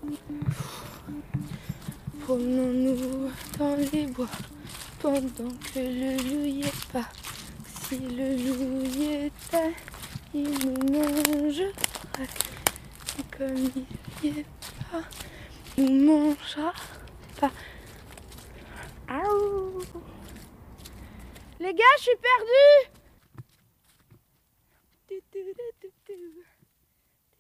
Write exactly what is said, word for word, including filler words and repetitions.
Promenons-nous dans les bois pendant que le loup y est pas. Si le loup y était, il nous mangerait. Et comme il y est pas, il nous mangera pas. Aouh. Les gars, je suis perdue.